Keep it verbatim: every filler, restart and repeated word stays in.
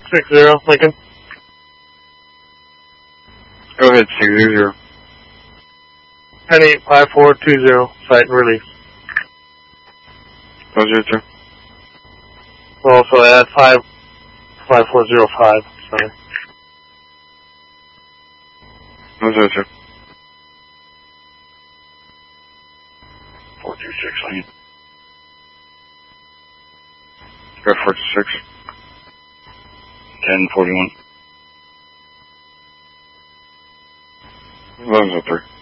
Six zero, Lincoln. Go ahead, six zero. ten eight five four two zero, site and release. Roger, sir. We'll also add five five four zero five, sorry. Roger, sir. four two six, Lincoln. Go four two six. ten forty-one. Roger, sir.